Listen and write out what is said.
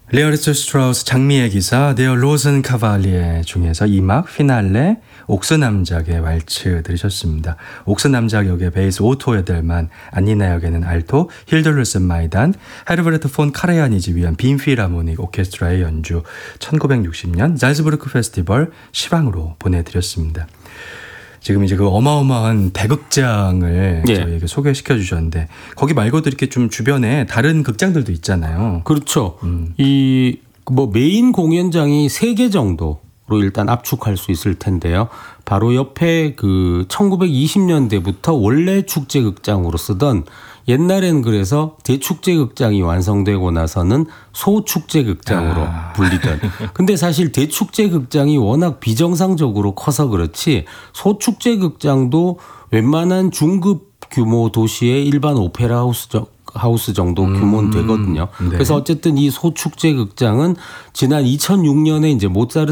리어리츠 스트라우스 장미의 기사 데어 로젠 카발리에 중에서 2막 피날레 옥스남작의 왈츠 들으셨습니다. 옥스남작 역의 베이스 오토 에델만, 안니나 역에는 알토, 힐더루슨 마이단, 헤르베르트 폰 카라야니지 위한 빈 필하모닉 오케스트라의 연주 1960년 잘츠부르크 페스티벌 시방으로 보내드렸습니다. 지금 이제 그 어마어마한 대극장을 저희에게 소개시켜 주셨는데 거기 말고도 이렇게 좀 주변에 다른 극장들도 있잖아요. 그렇죠. 이 뭐 메인 공연장이 3개 정도로 일단 압축할 수 있을 텐데요. 바로 옆에 그 1920년대부터 원래 축제극장으로 쓰던 옛날에는 그래서 대축제극장이 완성되고 나서는 소축제극장으로 불리던. 근데 사실 대축제극장이 워낙 비정상적으로 커서 그렇지 소축제극장도 웬만한 중급 규모 도시의 일반 오페라 하우스 정도 규모는 되거든요. 네. 그래서 어쨌든 이 소축제극장은 지난 2006년에 이제 모차르트